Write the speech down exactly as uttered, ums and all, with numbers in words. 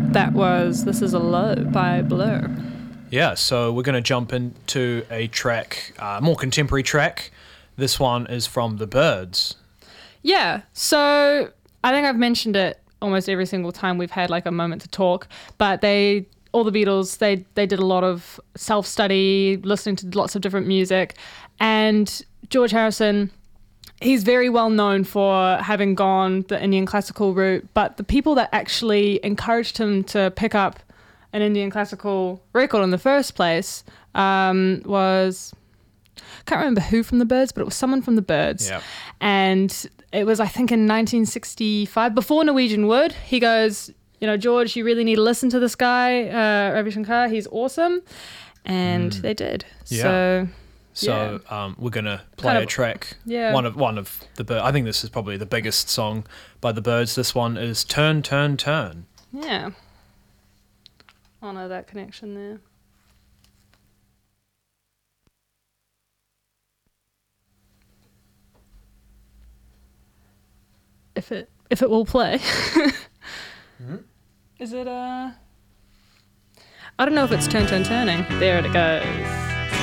That was This Is a Low by Blur. Yeah, so we're going to jump into a track, uh, more contemporary track. This one is from The Byrds. Yeah, so I think I've mentioned it almost every single time we've had like a moment to talk, but they, all the Beatles, they, they did a lot of self-study, listening to lots of different music, and George Harrison, he's very well known for having gone the Indian classical route, but the people that actually encouraged him to pick up an Indian classical record in the first place um, was, I can't remember who from the Byrds, but it was someone from the Byrds. Yeah. And it was, I think, in nineteen sixty-five, before Norwegian Wood. He goes, you know, George, you really need to listen to this guy, uh, Ravi Shankar. He's awesome. And mm. they did. Yeah. So... So yeah. um, we're gonna play kind a of, track. Yeah. One of one of the Byrds. I think this is probably the biggest song by the Byrds. This one is "Turn, Turn, Turn." Yeah. Honour that connection there. If it if it will play. mm-hmm. Is it uh? I don't know if it's turn, turn, turning. There it goes.